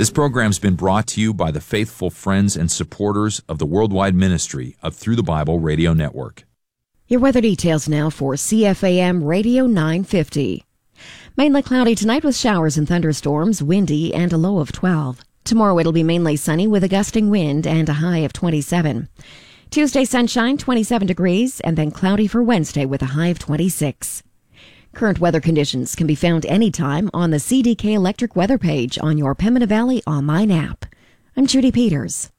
This program's been brought to you by the faithful friends and supporters of the worldwide ministry of Through the Bible Radio Network. Your weather details now for CFAM Radio 950. Mainly cloudy tonight with showers and thunderstorms, windy, and a low of 12. Tomorrow it'll be mainly sunny with a gusting wind and a high of 27. Tuesday sunshine, 27 degrees, and then cloudy for Wednesday with a high of 26. Current weather conditions can be found anytime on the CDK Electric weather page on your Pembina Valley online app. I'm Judy Peters.